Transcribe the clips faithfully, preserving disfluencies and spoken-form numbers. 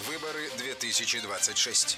Выборы две тысячи двадцать шесть.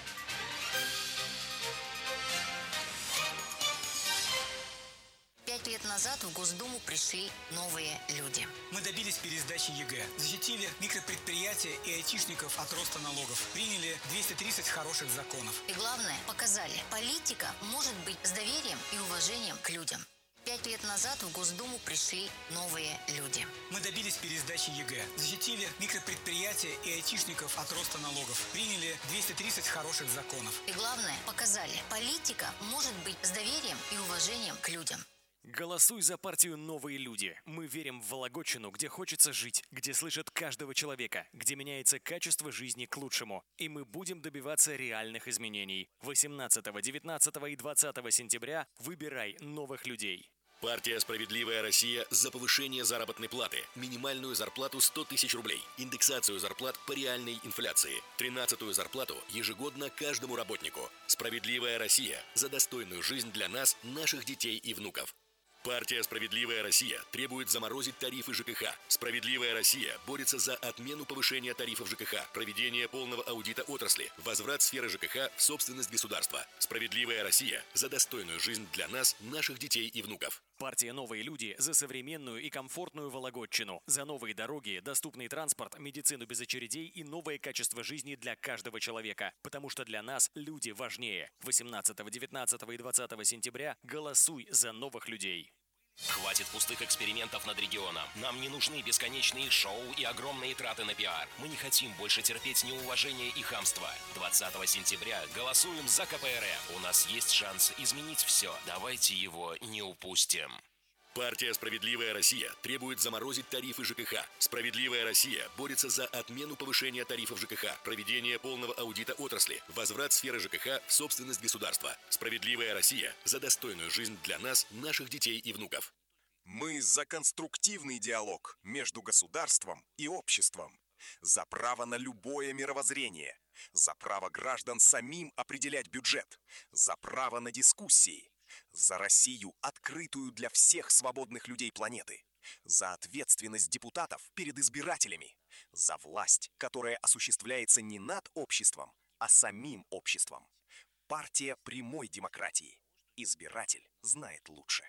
Пять лет назад в Госдуму пришли новые люди. Мы добились пересдачи ЕГЭ, защитили микропредприятия и айтишников от роста налогов, приняли двести тридцать хороших законов. И главное, показали, политика может быть с доверием и уважением к людям. Пять лет назад в Госдуму пришли новые люди. Мы добились пересдачи ЕГЭ, защитили микропредприятия и айтишников от роста налогов, приняли двести тридцать хороших законов. И главное, показали, политика может быть с доверием и уважением к людям. Голосуй за партию «Новые люди». Мы верим в Вологодчину, где хочется жить, где слышат каждого человека, где меняется качество жизни к лучшему. И мы будем добиваться реальных изменений. восемнадцатого, девятнадцатого и двадцатого сентября выбирай новых людей. Партия «Справедливая Россия» за повышение заработной платы, минимальную зарплату сто тысяч рублей, индексацию зарплат по реальной инфляции, тринадцатую зарплату ежегодно каждому работнику. «Справедливая Россия» за достойную жизнь для нас, наших детей и внуков. Партия «Справедливая Россия» требует заморозить тарифы ЖКХ. «Справедливая Россия» борется за отмену повышения тарифов ЖКХ, проведение полного аудита отрасли, возврат сферы ЖКХ в собственность государства. «Справедливая Россия» за достойную жизнь для нас, наших детей и внуков. Партия «Новые люди» за современную и комфортную Вологодчину, за новые дороги, доступный транспорт, медицину без очередей и новое качество жизни для каждого человека. Потому что для нас люди важнее. восемнадцатого, девятнадцатого и двадцатого сентября голосуй за новых людей. Хватит пустых экспериментов над регионом. Нам не нужны бесконечные шоу и огромные траты на пиар. Мы не хотим больше терпеть неуважение и хамство. двадцатого сентября голосуем за ка пэ эр эф. У нас есть шанс изменить все. Давайте его не упустим. Партия «Справедливая Россия» требует заморозить тарифы ЖКХ. «Справедливая Россия» борется за отмену повышения тарифов ЖКХ, проведение полного аудита отрасли, возврат сферы ЖКХ в собственность государства. «Справедливая Россия» за достойную жизнь для нас, наших детей и внуков. Мы за конструктивный диалог между государством и обществом. За право на любое мировоззрение. За право граждан самим определять бюджет. За право на дискуссии. За Россию, открытую для всех свободных людей планеты. За ответственность депутатов перед избирателями. За власть, которая осуществляется не над обществом, а самим обществом. Партия прямой демократии. Избиратель знает лучше.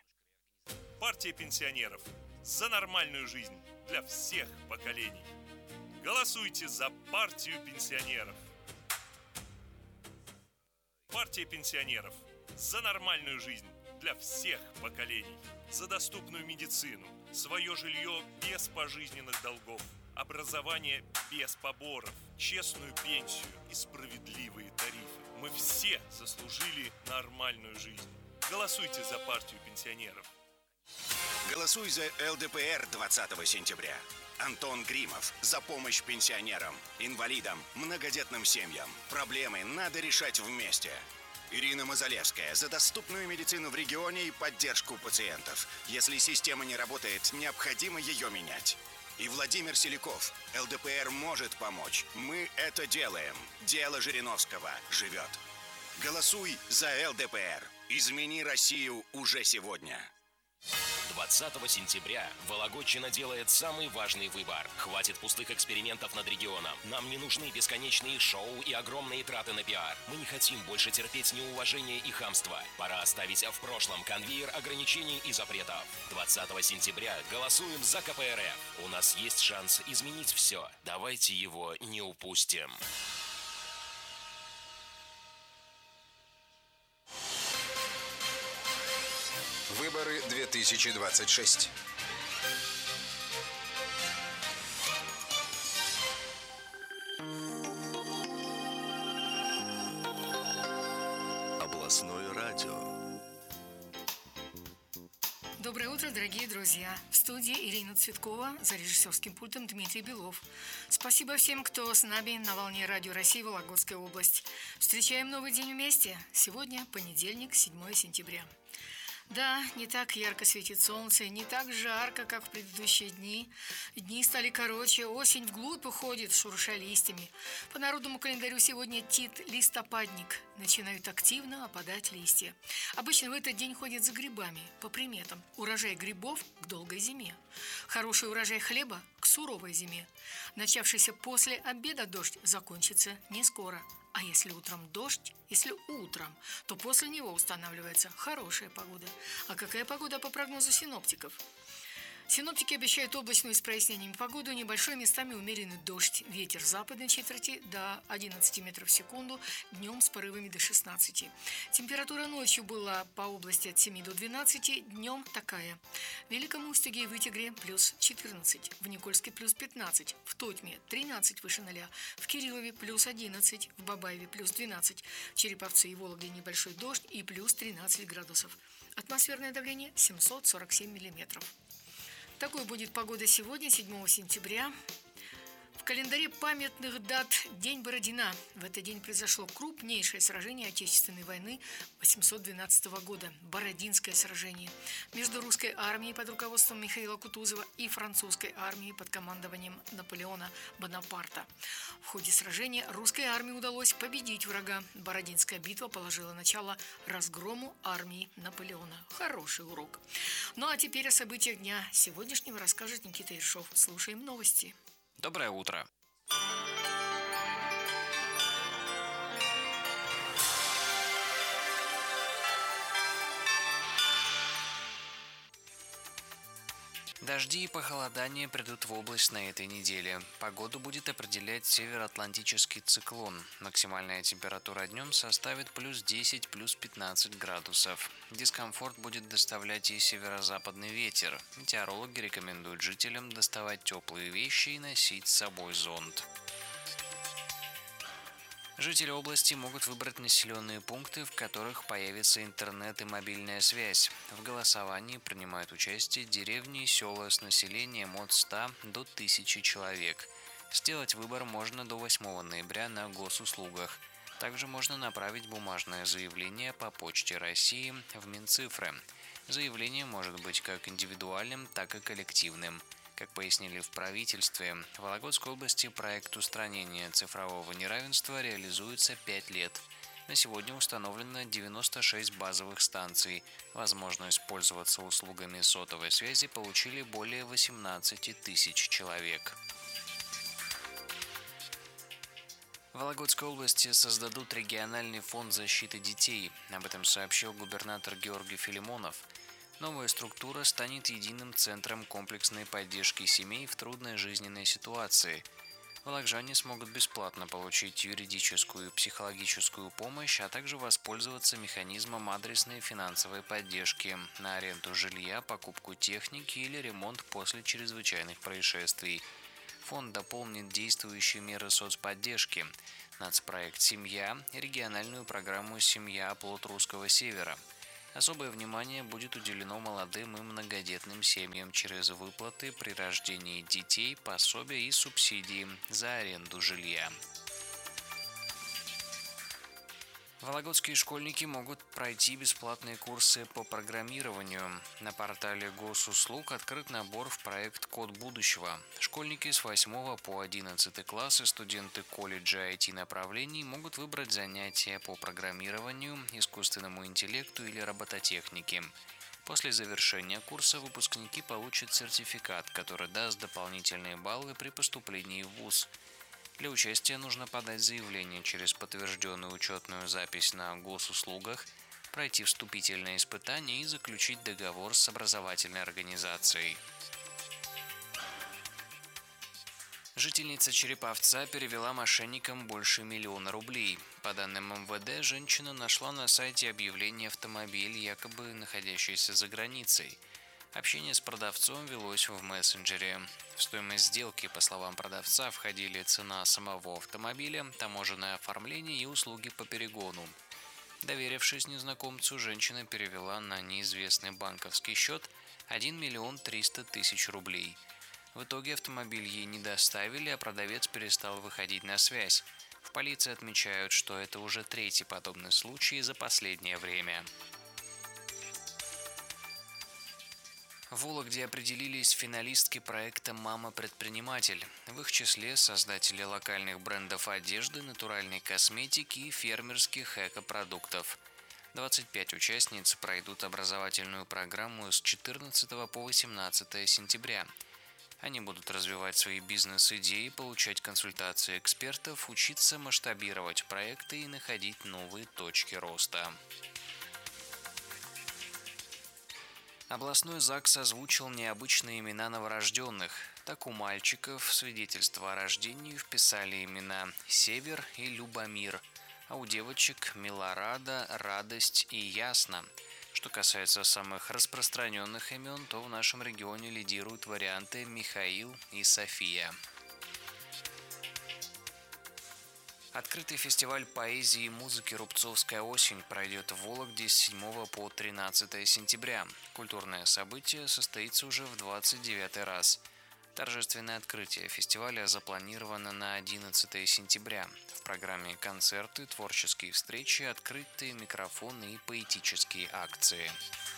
Партия пенсионеров. За нормальную жизнь для всех поколений. Голосуйте за партию пенсионеров. Партия пенсионеров. За нормальную жизнь для всех поколений. За доступную медицину, свое жилье без пожизненных долгов, образование без поборов, честную пенсию и справедливые тарифы. Мы все заслужили нормальную жизнь. Голосуйте за партию пенсионеров. Голосуй за эл дэ пэ эр двадцатого сентября. Антон Гримов за помощь пенсионерам, инвалидам, многодетным семьям. Проблемы надо решать вместе. Ирина Мазалевская за доступную медицину в регионе и поддержку пациентов. Если система не работает, необходимо ее менять. И Владимир Селяков. эл дэ пэ эр может помочь. Мы это делаем. Дело Жириновского живет. Голосуй за эл дэ пэ эр. Измени Россию уже сегодня. двадцатого сентября Вологодчина делает самый важный выбор. Хватит пустых экспериментов над регионом. Нам не нужны бесконечные шоу и огромные траты на пиар. Мы не хотим больше терпеть неуважение и хамство. Пора оставить в прошлом конвейер ограничений и запретов. двадцатого сентября голосуем за ка пэ эр эф. У нас есть шанс изменить все. Давайте его не упустим. Выборы две тысячи двадцать шесть. Областное радио. Доброе утро, дорогие друзья! В студии Ирина Цветкова, за режиссерским пультом Дмитрий Белов. Спасибо всем, кто с нами на волне Радио России Вологодская область. Встречаем новый день вместе. Сегодня понедельник, седьмое сентября. Да, не так ярко светит солнце, не так жарко, как в предыдущие дни. Дни стали короче, осень вглубь уходит, шурша листьями. По народному календарю сегодня тит листопадник. Начинают активно опадать листья. Обычно в этот день ходят за грибами, по приметам. Урожай грибов к долгой зиме. Хороший урожай хлеба к суровой зиме. Начавшийся после обеда дождь закончится не скоро. А если утром дождь, если утром, то после него устанавливается хорошая погода. А какая погода по прогнозу синоптиков? Синоптики обещают облачную с прояснениями погоду, небольшой местами умеренный дождь, ветер западной четверти до одиннадцати метров в секунду, днем с порывами до шестнадцати. Температура ночью была по области от семи до двенадцати, днем такая. В Великом Устюге и Вытегре плюс четырнадцать, в Никольске плюс пятнадцать, в Тотьме тринадцать выше ноля, в Кириллове плюс одиннадцать, в Бабаеве плюс двенадцать, в Череповце и Вологде небольшой дождь и плюс тринадцать градусов. Атмосферное давление семьсот сорок семь миллиметров. Такой будет погода сегодня, седьмого сентября. В календаре памятных дат День Бородина. В этот день произошло крупнейшее сражение Отечественной войны восемьсот двенадцатого года. Бородинское сражение между русской армией под руководством Михаила Кутузова и французской армией под командованием Наполеона Бонапарта. В ходе сражения русской армии удалось победить врага. Бородинская битва положила начало разгрому армии Наполеона. Хороший урок. Ну а теперь о событиях дня сегодняшнего расскажет Никита Ершов. Слушаем новости. Доброе утро. Дожди и похолодания придут в область на этой неделе. Погоду будет определять североатлантический циклон. Максимальная температура днем составит плюс десять, плюс пятнадцать градусов. Дискомфорт будет доставлять и северо-западный ветер. Метеорологи рекомендуют жителям доставать теплые вещи и носить с собой зонт. Жители области могут выбрать населенные пункты, в которых появится интернет и мобильная связь. В голосовании принимают участие деревни и села с населением от ста до тысячи человек. Сделать выбор можно до восьмого ноября на госуслугах. Также можно направить бумажное заявление по Почте России в Минцифры. Заявление может быть как индивидуальным, так и коллективным. Как пояснили в правительстве, в Вологодской области проект устранения цифрового неравенства реализуется пять лет. На сегодня установлено девяносто шесть базовых станций. Возможность пользоваться услугами сотовой связи получили более восемнадцати тысяч человек. В Вологодской области создадут региональный фонд защиты детей. Об этом сообщил губернатор Георгий Филимонов. Новая структура станет единым центром комплексной поддержки семей в трудной жизненной ситуации. Вологжане смогут бесплатно получить юридическую и психологическую помощь, а также воспользоваться механизмом адресной финансовой поддержки на аренду жилья, покупку техники или ремонт после чрезвычайных происшествий. Фонд дополнит действующие меры соцподдержки, нацпроект «Семья» и региональную программу «Семья. Оплот Русского Севера». Особое внимание будет уделено молодым и многодетным семьям через выплаты при рождении детей, пособия и субсидии за аренду жилья. Вологодские школьники могут пройти бесплатные курсы по программированию. На портале госуслуг открыт набор в проект «Код будущего». Школьники с восьмого по одиннадцатый класс и студенты колледжа ай ти-направлений могут выбрать занятия по программированию, искусственному интеллекту или робототехнике. После завершения курса выпускники получат сертификат, который даст дополнительные баллы при поступлении в вуз. Для участия нужно подать заявление через подтвержденную учетную запись на госуслугах, пройти вступительное испытание и заключить договор с образовательной организацией. Жительница Череповца перевела мошенникам больше миллиона рублей. По данным эм вэ дэ, женщина нашла на сайте объявление автомобиль, якобы находящийся за границей. Общение с продавцом велось в мессенджере. В стоимость сделки, по словам продавца, входили цена самого автомобиля, таможенное оформление и услуги по перегону. Доверившись незнакомцу, женщина перевела на неизвестный банковский счет один миллион триста тысяч рублей. В итоге автомобиль ей не доставили, а продавец перестал выходить на связь. В полиции отмечают, что это уже третий подобный случай за последнее время. В Вологде определились финалистки проекта «Мама-предприниматель». В их числе создатели локальных брендов одежды, натуральной косметики и фермерских экопродуктов. двадцать пять участниц пройдут образовательную программу с четырнадцатого по восемнадцатое сентября. Они будут развивать свои бизнес-идеи, получать консультации экспертов, учиться масштабировать проекты и находить новые точки роста. Областной ЗАГС озвучил необычные имена новорожденных. Так у мальчиков в свидетельство о рождении вписали имена Север и Любомир, а у девочек Милорада, Радость и Ясно. Что касается самых распространенных имен, то в нашем регионе лидируют варианты Михаил и София. Открытый фестиваль поэзии и музыки «Рубцовская осень» пройдет в Вологде с седьмого по тринадцатое сентября. Культурное событие состоится уже в двадцать девятый раз. Торжественное открытие фестиваля запланировано на одиннадцатое сентября. В программе концерты, творческие встречи, открытые микрофоны и поэтические акции.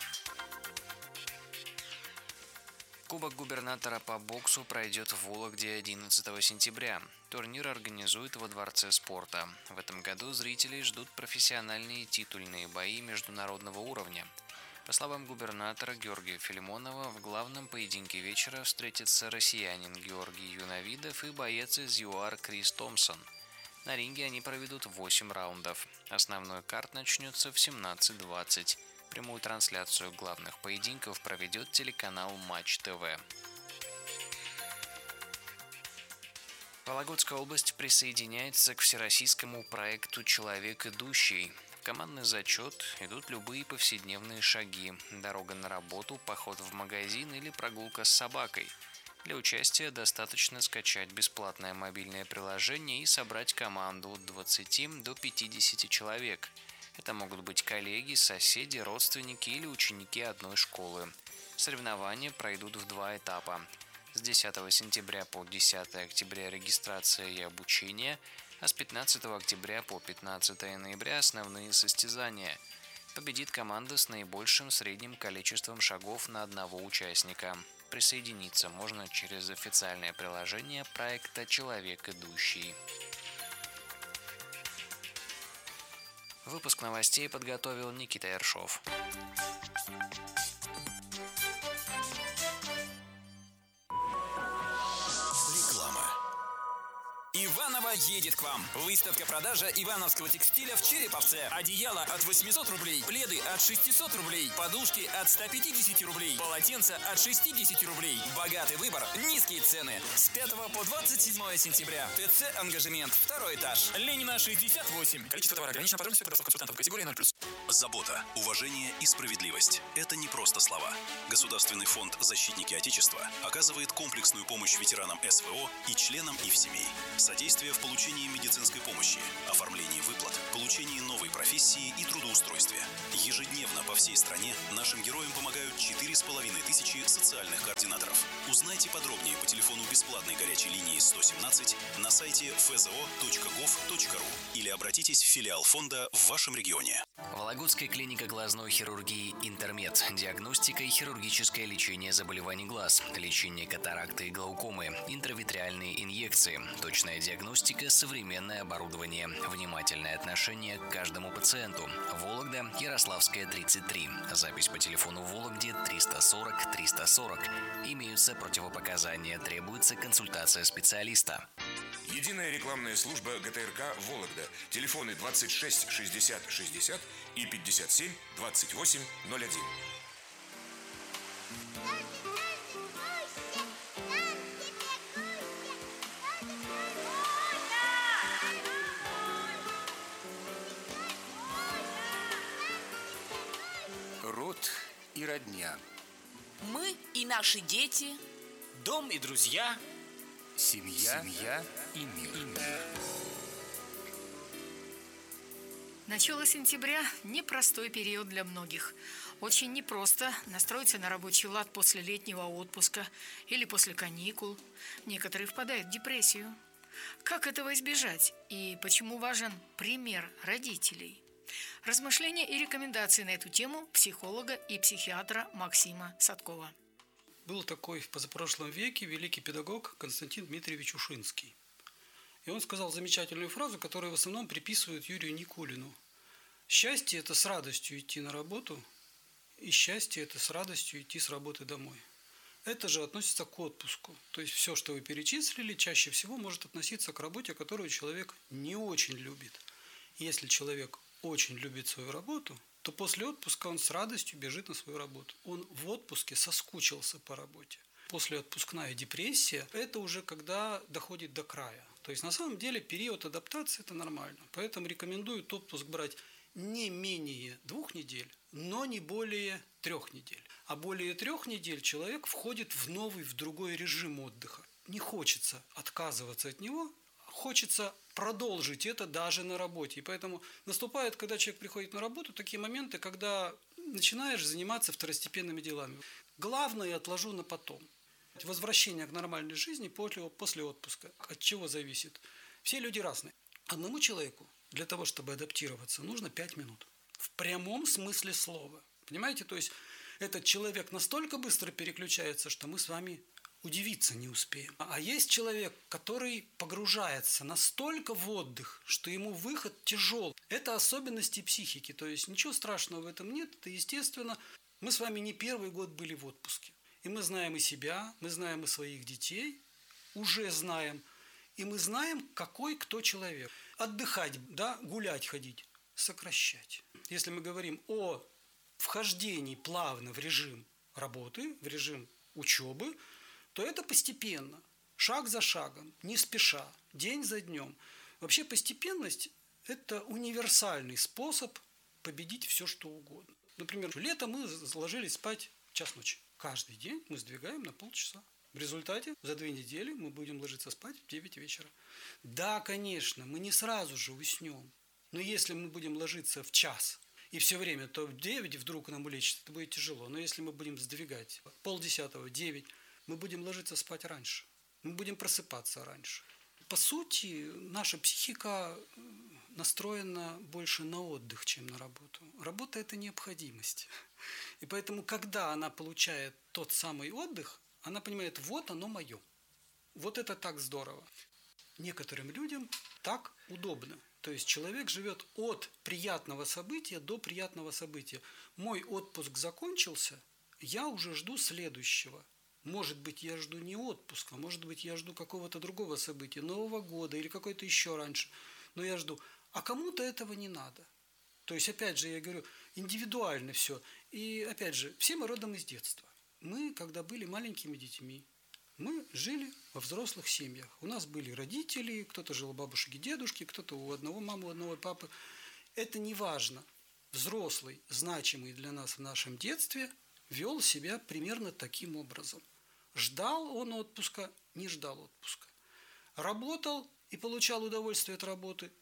Кубок губернатора по боксу пройдет в Вологде одиннадцатого сентября. Турнир организуют во Дворце спорта. В этом году зрителей ждут профессиональные титульные бои международного уровня. По словам губернатора Георгия Филимонова, в главном поединке вечера встретятся россиянин Георгий Юнавидов и боец из ЮАР Крис Томпсон. На ринге они проведут восемь раундов. Основной карт начнется в семнадцать двадцать. Прямую трансляцию главных поединков проведет телеканал Матч ТВ. Вологодская область присоединяется к всероссийскому проекту «Человек идущий». В командный зачет идут любые повседневные шаги: дорога на работу, поход в магазин или прогулка с собакой. Для участия достаточно скачать бесплатное мобильное приложение и собрать команду от двадцати до пятидесяти человек. Это могут быть коллеги, соседи, родственники или ученики одной школы. Соревнования пройдут в два этапа. С десятого сентября по десятое октября регистрация и обучение, а с пятнадцатого октября по пятнадцатое ноября основные состязания. Победит команда с наибольшим средним количеством шагов на одного участника. Присоединиться можно через официальное приложение проекта «Человек идущий». Выпуск новостей подготовил Никита Ершов. Реклама. Иваново едет к вам. Выставка-продажа ивановского текстиля в Череповце. Одеяло от восьмисот рублей, пледы от шестисот рублей, подушки от ста пятидесяти рублей, полотенца от шестидесяти рублей. Богатый выбор, низкие цены. С пятого по двадцать седьмое сентября. ТЦ «Ангажемент», второй этаж. Ленина, шестьдесят восемь. Количество товара ограничено, подробности продавцов консультантов. Категория ноль плюс. Забота, уважение и справедливость – это не просто слова. Государственный фонд «Защитники Отечества» оказывает комплексную помощь ветеранам СВО и членам их семей. Содействие в получении медицинской помощи, оформлении выплат, получении новой профессии и трудоустройстве. Ежедневно по всей стране нашим героям помогают четыре с половиной тысячи социальных координаторов. Узнайте подробнее по телефону бесплатной горячей линии сто семнадцать на сайте эф зэ о точка гов точка ру или обратитесь в филиал фонда в вашем регионе. Вологодская клиника глазной хирургии «Интермед». Диагностика и хирургическое лечение заболеваний глаз, лечение катаракты и глаукомы, интравитреальные инъекции, точная диагностика, современное оборудование, внимательное отношение к каждому пациенту. Вологда, Ярославская, тридцать три. Запись по телефону в Вологде триста сорок триста сорок. Имеются противопоказания, требуется консультация специалиста. Единая рекламная служба гэ тэ эр ка «Вологда». Телефоны двадцать шесть шестьдесят шестьдесят и пятьдесят семь двадцать восемь ноль один. Род и родня. Мы и наши дети. Дом и друзья. Семья, Семья и мир. И мир. Начало сентября – непростой период для многих. Очень непросто настроиться на рабочий лад после летнего отпуска или после каникул. Некоторые впадают в депрессию. Как этого избежать и почему важен пример родителей? Размышления и рекомендации на эту тему психолога и психиатра Максима Садкова. Был такой в позапрошлом веке великий педагог Константин Дмитриевич Ушинский. И он сказал замечательную фразу, которую в основном приписывают Юрию Никулину. Счастье – это с радостью идти на работу, и счастье – это с радостью идти с работы домой. Это же относится к отпуску. То есть все, что вы перечислили, чаще всего может относиться к работе, которую человек не очень любит. Если человек очень любит свою работу, то после отпуска он с радостью бежит на свою работу. Он в отпуске соскучился по работе. Послеотпускная депрессия – это уже когда доходит до края. То есть на самом деле период адаптации – это нормально. Поэтому рекомендуют отпуск брать не менее двух недель, но не более трех недель. А более трех недель человек входит в новый, в другой режим отдыха. Не хочется отказываться от него, хочется продолжить это даже на работе. И поэтому наступает, когда человек приходит на работу, такие моменты, когда начинаешь заниматься второстепенными делами. Главное отложу на потом. Возвращение к нормальной жизни после, после отпуска. От чего зависит? Все люди разные. Одному человеку для того, чтобы адаптироваться, нужно пять минут. В прямом смысле слова. Понимаете? То есть этот человек настолько быстро переключается, что мы с вами удивиться не успеем. А есть человек, который погружается настолько в отдых, что ему выход тяжел. Это особенности психики. То есть ничего страшного в этом нет. Это естественно. Мы с вами не первый год были в отпуске. И мы знаем и себя, мы знаем и своих детей, уже знаем. И мы знаем, какой кто человек. Отдыхать, да, гулять ходить, сокращать. Если мы говорим о вхождении плавно в режим работы, в режим учебы, то это постепенно, шаг за шагом, не спеша, день за днем. Вообще постепенность – это универсальный способ победить все, что угодно. Например, летом мы ложились спать в час ночи. Каждый день мы сдвигаем на полчаса. В результате за две недели мы будем ложиться спать в девять вечера. Да, конечно, мы не сразу же уснем. Но если мы будем ложиться в час и все время, то в девять вдруг нам улечится, это будет тяжело. Но если мы будем сдвигать полдесятого, девять, мы будем ложиться спать раньше. Мы будем просыпаться раньше. По сути, наша психика настроена больше на отдых, чем на работу. Работа – это необходимость. И поэтому, когда она получает тот самый отдых, она понимает, вот оно мое. Вот это так здорово. Некоторым людям так удобно. То есть человек живет от приятного события до приятного события. Мой отпуск закончился, я уже жду следующего. Может быть, я жду не отпуска, может быть, я жду какого-то другого события, Нового года или какой-то еще раньше. Но я жду. А кому-то этого не надо. То есть, опять же, я говорю, индивидуально все. И, опять же, все мы родом из детства. Мы, когда были маленькими детьми, мы жили во взрослых семьях. У нас были родители, кто-то жил у бабушек и дедушки, кто-то у одного мамы, у одного папы. Это не важно. Взрослый, значимый для нас в нашем детстве, вел себя примерно таким образом. Ждал он отпуска, не ждал отпуска. Работал и получал удовольствие от работы.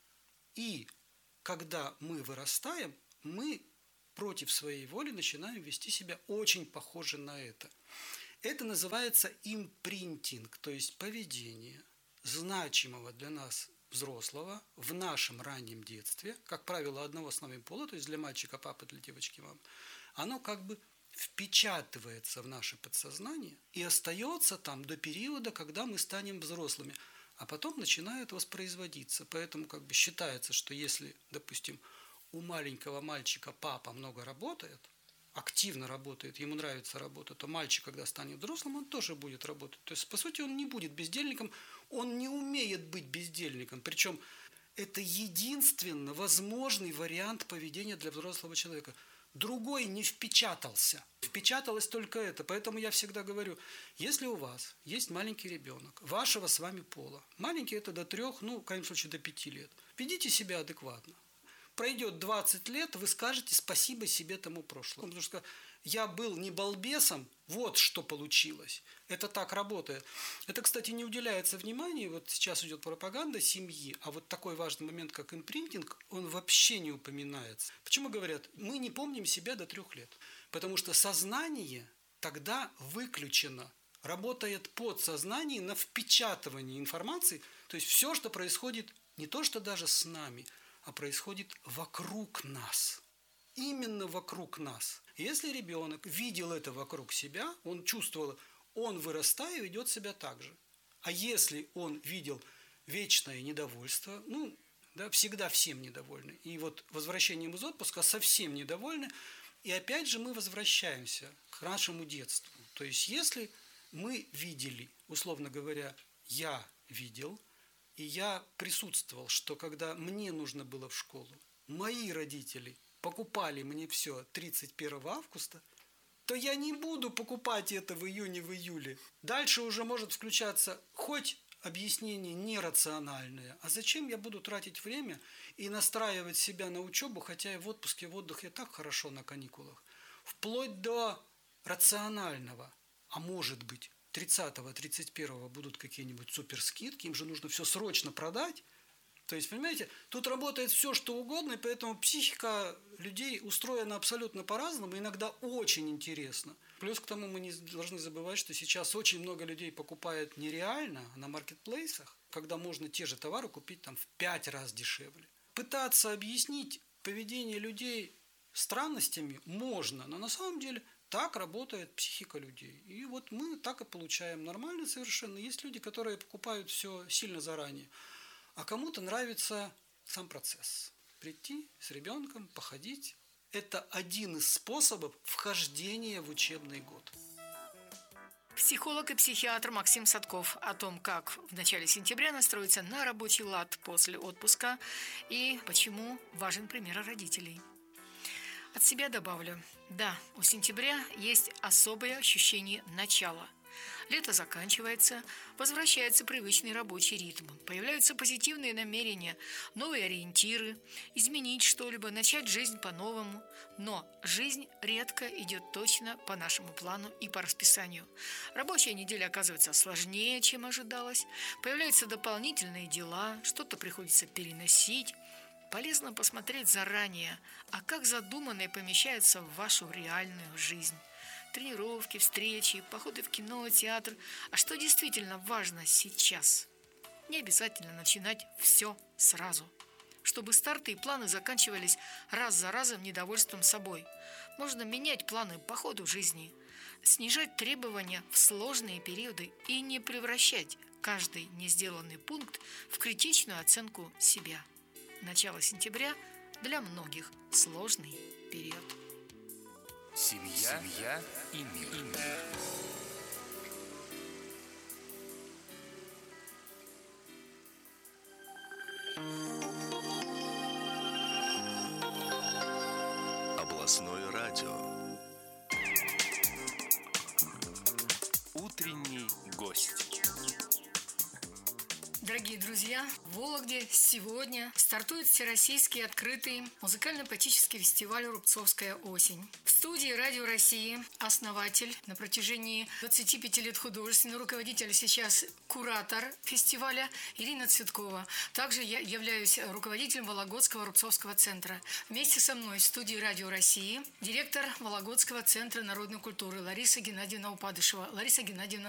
И когда мы вырастаем, мы против своей воли начинаем вести себя очень похоже на это. Это называется импринтинг, то есть поведение значимого для нас взрослого в нашем раннем детстве, как правило, одного с нами пола, то есть для мальчика папа, для девочки мама, оно как бы впечатывается в наше подсознание и остается там до периода, когда мы станем взрослыми, а потом начинает воспроизводиться. Поэтому как бы считается, что если, допустим, у маленького мальчика папа много работает, активно работает, ему нравится работа, то мальчик, когда станет взрослым, он тоже будет работать. То есть, по сути, он не будет бездельником, он не умеет быть бездельником. Причем это единственно возможный вариант поведения для взрослого человека. Другой не впечатался. Впечаталось только это. Поэтому я всегда говорю, если у вас есть маленький ребенок, вашего с вами пола, маленький это до трех, ну, в крайнем случае, до пяти лет, ведите себя адекватно. Пройдет двадцать лет, вы скажете спасибо себе тому прошлому. Потому что я был не балбесом, вот что получилось. Это так работает. Это, кстати, не уделяется внимания. Вот сейчас идет пропаганда семьи, а вот такой важный момент, как импринтинг, он вообще не упоминается. Почему говорят, мы не помним себя до трех лет? Потому что сознание тогда выключено. Работает подсознание на впечатывание информации. То есть все, что происходит не то, что даже с нами, а происходит вокруг нас. именно вокруг нас. Если ребенок видел это вокруг себя, он чувствовал, он, вырастая, ведет себя так же. А если он видел вечное недовольство, ну, да, всегда всем недовольны, и вот возвращением из отпуска совсем недовольны, и опять же мы возвращаемся к нашему детству. То есть если мы видели, условно говоря, я видел, и я присутствовал, что когда мне нужно было в школу, мои родители покупали мне все тридцать первого августа, то я не буду покупать это в июне, в июле. Дальше уже может включаться хоть объяснение нерациональное. А зачем я буду тратить время и настраивать себя на учебу, хотя и в отпуске, в отдыхе так хорошо на каникулах. Вплоть до рационального. А может быть, тридцатого тридцать первого будут какие-нибудь суперскидки, им же нужно все срочно продать. То есть, понимаете, тут работает все, что угодно, и поэтому психика людей устроена абсолютно по-разному, иногда очень интересно. Плюс к тому мы не должны забывать, что сейчас очень много людей покупают нереально на маркетплейсах, когда можно те же товары купить там в пять раз дешевле. Пытаться объяснить поведение людей странностями можно, но на самом деле так работает психика людей. И вот мы так и получаем нормально совершенно. Есть люди, которые покупают все сильно заранее. А кому-то нравится сам процесс. Прийти с ребенком, походить. Это один из способов вхождения в учебный год. Психолог и психиатр Максим Садков о том, как в начале сентября настроиться на рабочий лад после отпуска и почему важен пример родителей. От себя добавлю, да, у сентября есть особое ощущение начала. Лето заканчивается, возвращается привычный рабочий ритм, появляются позитивные намерения, новые ориентиры, изменить что-либо, начать жизнь по-новому. Но жизнь редко идет точно по нашему плану и по расписанию. Рабочая неделя оказывается сложнее, чем ожидалось, появляются дополнительные дела, что-то приходится переносить. Полезно посмотреть заранее, а как задуманное помещается в вашу реальную жизнь. Тренировки, встречи, походы в кино, театр. А что действительно важно сейчас? Не обязательно начинать все сразу. Чтобы старты и планы заканчивались раз за разом недовольством собой. Можно менять планы по ходу жизни, снижать требования в сложные периоды и не превращать каждый не сделанный пункт в критичную оценку себя. Начало сентября для многих сложный период. Семья, Семья и мир. И мир. Областное радио. Утренний гость. Дорогие друзья, в Вологде сегодня стартует всероссийский открытый музыкально-поэтический фестиваль «Рубцовская осень». В студии Радио России основатель, на протяжении двадцати пяти лет художественный руководитель, сейчас куратор фестиваля Ирина Цветкова. Также я являюсь руководителем Вологодского Рубцовского центра. Вместе со мной в студии Радио России директор Вологодского центра народной культуры Лариса Геннадьевна Упадышева. Лариса Геннадьевна,